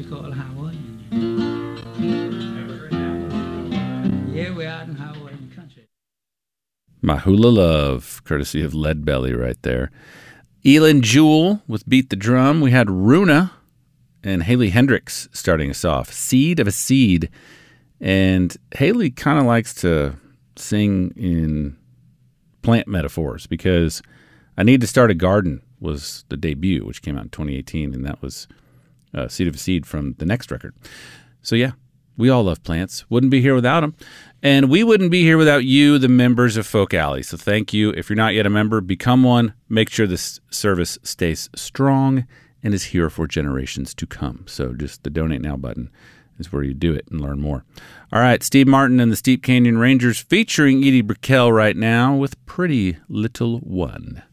you call Howard. Yeah, we're out in Howard in the country. Mahula Love, courtesy of Leadbelly right there. Elin Jewell with Beat the Drum. We had Runa and Haley Hendricks starting us off. Seed of a Seed. And Haley kind of likes to sing in plant metaphors because I Need to Start a Garden was the debut, which came out in 2018, and that was Seed of a Seed from the next record. So yeah, we all love plants. Wouldn't be here without them. And we wouldn't be here without you, the members of Folk Alley. So thank you. If you're not yet a member, become one. Make sure this service stays strong and is here for generations to come. So just the Donate Now button is where you do it and learn more. All right, Steve Martin and the Steep Canyon Rangers featuring Edie Brickell right now with Pretty Little One.